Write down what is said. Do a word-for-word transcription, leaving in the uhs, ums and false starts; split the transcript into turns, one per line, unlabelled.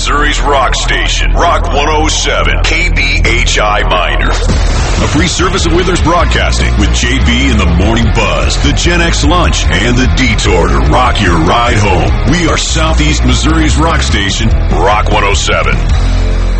Missouri's rock station, Rock one oh seven, K B H I Minor. A free service of Withers Broadcasting with J B in the Morning Buzz, the Gen X Lunch, and the Detour to rock your ride home. We are Southeast Missouri's rock station, Rock one oh seven.